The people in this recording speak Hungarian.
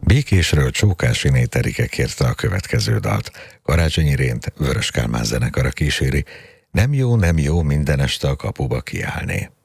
Békésről Csókási Néterike kérte a következő dalt. Karácsonyi Rént Vörös Kálmán zenekara kíséri. Nem jó, nem jó minden este a kapuba kiállni.